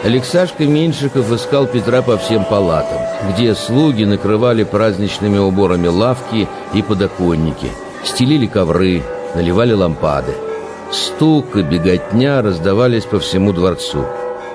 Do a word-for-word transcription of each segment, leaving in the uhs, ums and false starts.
Алексашка Меньшиков искал Петра по всем палатам, где слуги накрывали праздничными уборами лавки и подоконники, стелили ковры, наливали лампады. Стук и беготня раздавались по всему дворцу.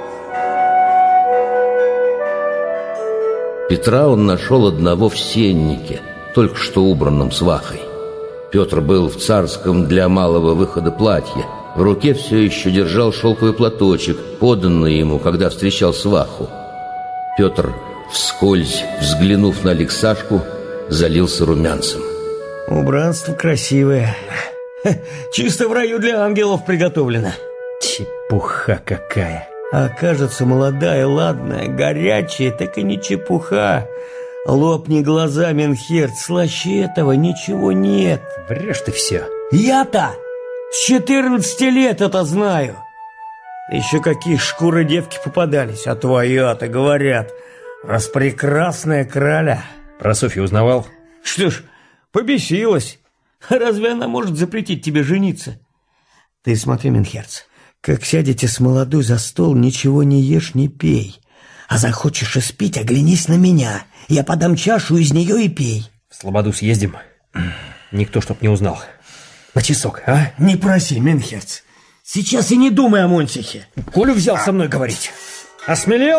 Петра он нашел одного в сеннике, только что убранном свахой. Петр был в царском для малого выхода платье. В руке все еще держал шелковый платочек, поданный ему, когда встречал сваху. Петр, вскользь взглянув на Алексашку, залился румянцем. Убранство красивое. Чисто в раю для ангелов приготовлено. Чепуха какая. А кажется, молодая, ладная, горячая, так и не чепуха. Лопни глаза, Менхерд, слаще этого ничего нет. Врешь ты все. Я-то с четырнадцати лет это знаю. Еще какие шкуры девки попадались, а твоя-то, говорят, распрекрасная краля. Про Софью узнавал? Что ж, побесилась. Разве она может запретить тебе жениться? Ты смотри, Менхерц, как сядете с молодой за стол, ничего не ешь, не пей. А захочешь испить, оглянись на меня. Я подам чашу, из нее и пей. В Слободу съездим. Никто чтоб не узнал. На часок, а? Не проси, Менхерц. Сейчас и не думай о Монсихе. Колю взял со мной говорить. Осмелел?